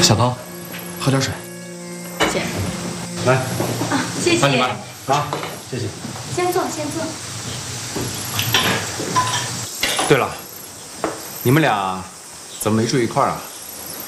小涛，喝点水。 谢。 来。 啊，谢谢。 帮你们啊，谢谢。 先坐，先坐。 对了，你们俩怎么没住一块儿啊？